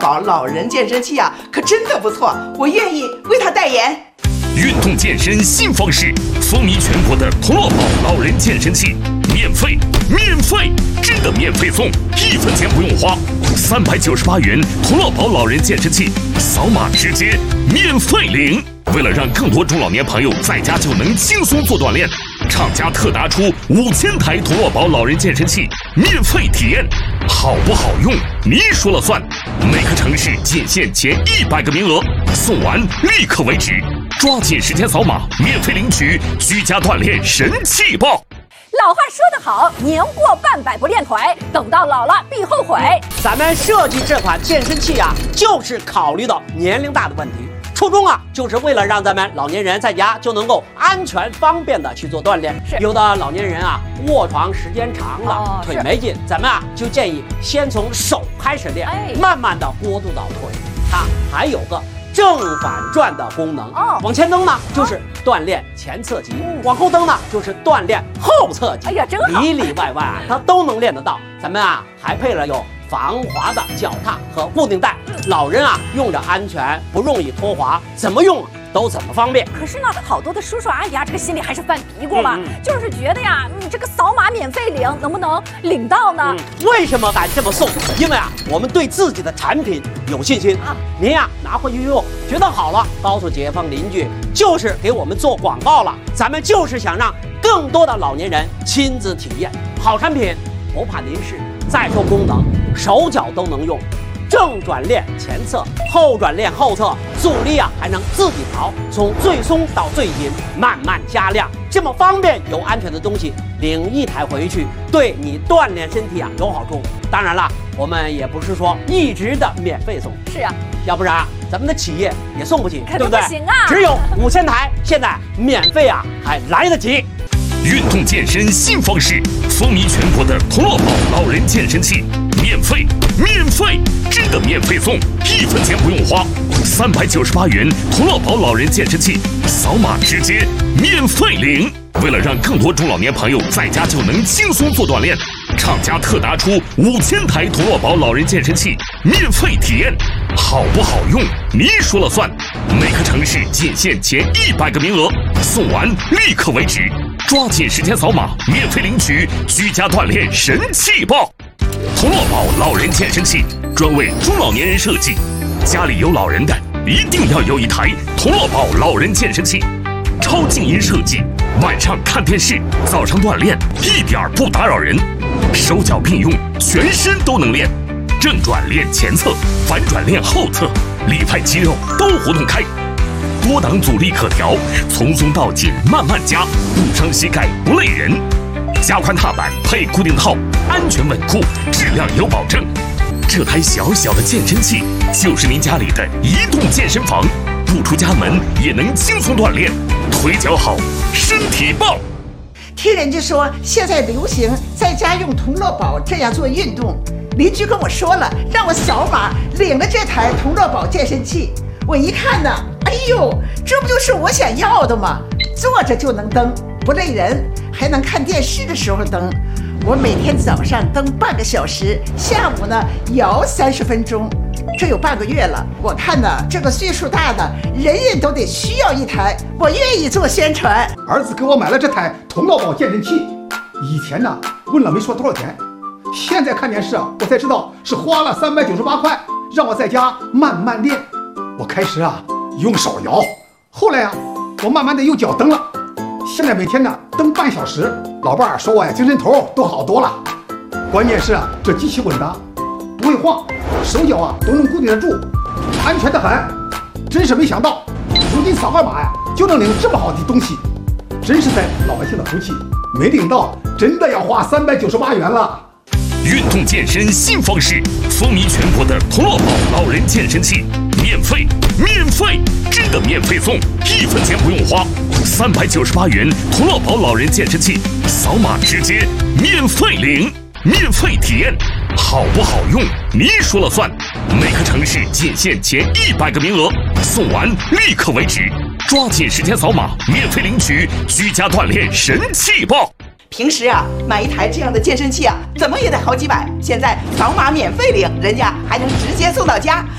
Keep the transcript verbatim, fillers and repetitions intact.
宝老人健身器啊，可真的不错，我愿意为他代言。 运动健身新方式，风靡全国的童乐宝老人健身器，免费，免费，真的免费送，一分钱不用花，三百九十八元童乐宝老人健身器，扫码直接免费领。为了让更多中老年朋友在家就能轻松做锻炼，厂家特拿出五千台童乐宝老人健身器免费体验，好不好用你说了算。每个城市仅限前一百个名额，送完立刻为止，抓紧时间扫码免费领取居家锻炼神器包。 老话说得好，年过半百不练腿，等到老了必后悔。 咱们设计这款健身器啊，就是考虑到年龄大的问题。初衷啊，就是为了让咱们老年人在家就能够安全方便的去做锻炼。有的老年人啊，卧床时间长了，哦、腿没劲，咱们啊就建议先从手开始练，哎、慢慢的过渡到腿。它还有个正反转的功能。哦，往前蹬呢就是锻炼前侧肌，嗯、往后蹬呢就是锻炼后侧肌。哎呀，真好！里里外外啊，它都能练得到。咱们啊还配了有防滑的脚踏和固定带，老人啊用着安全，不容易脱滑，怎么用都怎么方便。 可是呢，好多的叔叔阿姨啊，这个心里还是犯嘀咕嘛，嗯、就是觉得呀，你这个扫码免费领，能不能领到呢？嗯、 为什么敢这么送？因为啊，我们对自己的产品有信心啊。您呀拿回去用，觉得好了，告诉街坊邻居，就是给我们做广告了。咱们就是想让更多的老年人亲自体验好产品，不怕您试。再说功能，手脚都能用，正转练前侧，后转练后侧，阻力啊还能自己调，从最松到最紧，慢慢加量，这么方便又安全的东西，领一台回去，对你锻炼身体啊有好处。当然了，我们也不是说一直的免费送， 是啊， 要不然咱们的企业也送不起，对不对？ 不行啊， 只有五千台，现在免费啊还来得及。 运动健身新方式，风靡全国的童乐宝老人健身器，免费，免费，真的免费送，一分钱不用花，三百九十八元童乐宝老人健身器，扫码直接免费领。为了让更多中老年朋友在家就能轻松做锻炼，厂家特拿出五千台童乐宝老人健身器免费体验，好不好用你说了算。每个城市仅限前一百个名额，送完立刻为止，抓紧时间扫码免费领取居家锻炼神器包。童乐宝老人健身器专为中老年人设计，家里有老人的一定要有一台童乐宝老人健身器，超静音设计，晚上看电视，早上锻炼一点不打扰人，手脚并用，全身都能练，正转练前侧，反转练后侧，里外肌肉都活动开，多档阻力可调，从松到紧慢慢加，不伤膝盖不累人。加宽踏板配固定套，安全稳固，质量有保证。这台小小的健身器就是您家里的移动健身房，不出家门也能轻松锻炼，腿脚好，身体棒。 听人家说现在流行在家用童乐宝这样做运动，邻居跟我说了，让我扫码领了这台童乐宝健身器。我一看呢，哎呦，这不就是我想要的吗？坐着就能蹬，不累人，还能看电视的时候蹬。我每天早上蹬半个小时，下午呢摇三十分钟，这有半个月了。我看呢，这个岁数大的人人都得需要一台，我愿意做宣传。 儿子给我买了这台童乐宝健身器，以前呢问了没说多少钱，现在看电视啊，我才知道是花了三百九十八块，让我在家慢慢练。我开始啊用手摇，后来啊我慢慢的用脚蹬了，现在每天呢蹬半小时。老伴儿说我呀精神头都好多了。关键是啊这机器稳当，不会晃，手脚啊都能固定得住，安全的很。真是没想到，如今扫个码呀就能领这么好的东西，真是在老百姓的福气。没领到真的要花三百九十八元了。 运动健身新方式，风靡全国的童乐宝老人健身器，免费，免费，真的免费送，一分钱不用花，三百九十八元童乐宝老人健身器，扫码直接免费领，免费体验，好不好用你说了算。每个城市仅限前一百个名额，送完立刻为止，抓紧时间扫码免费领取居家锻炼神器包。 平时啊买一台这样的健身器啊怎么也得好几百，现在扫码免费领，人家还能直接送到家。